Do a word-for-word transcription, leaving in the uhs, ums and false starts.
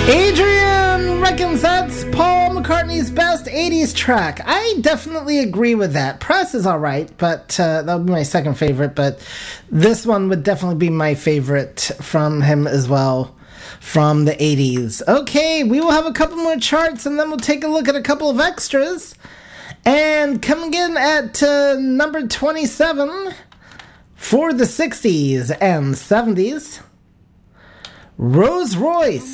Adrian reckons that's Paul McCartney's best eighties track. I definitely agree with that. Press is alright, but uh, that would be my second favorite, but this one would definitely be my favorite from him as well, from the eighties. Okay, we will have a couple more charts, and then we'll take a look at a couple of extras. And coming in at uh, number twenty-seven for the sixties and seventies, Rose Royce.